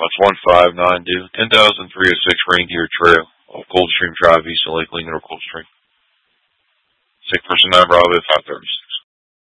Lots 159 10,306 Reindeer Trail off Coldstream Drive east of Lake Lincoln or Coldstream. Sick person 9 Bravo 530.